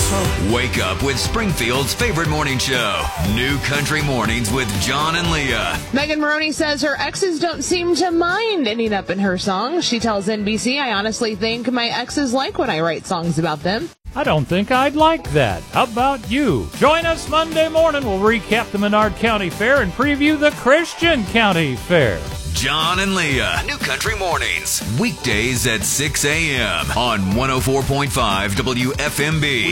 Wake up with Springfield's favorite morning show, New Country Mornings with John and Leah. Megan Maroney says her exes don't seem to mind ending up in her songs. She tells NBC, I honestly think my exes like when I write songs about them. I don't think I'd like that. How about you? Join us Monday morning. We'll recap the Menard County Fair and preview the Christian County Fair. John and Leah, New Country Mornings, weekdays at 6 a.m. on 104.5 WFMB.